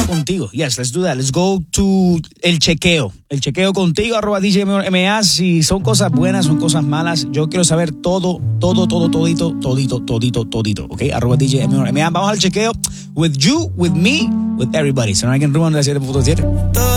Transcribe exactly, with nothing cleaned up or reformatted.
contigo. Yes, let's do that. Let's go to el chequeo. El chequeo contigo, arroba D J M A. Si son cosas buenas, son cosas malas. Yo quiero saber todo, todo, todo, todito, todito, todito, todito. Ok, arroba D J M A. Vamos al chequeo. With you, with me, with everybody. Sonora en Rumba noventa y siete punto siete.